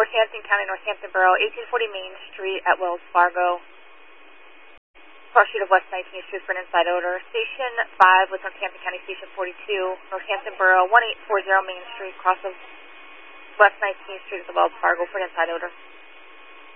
Northampton County, Northampton Borough, 1840 Main Street at Wells Fargo. Cross street of West 19th Street for an inside odor. Station 5 with Northampton County Station 42, Northampton Borough, 1840 Main Street, cross of West 19th Street at the Wells Fargo for an inside odor.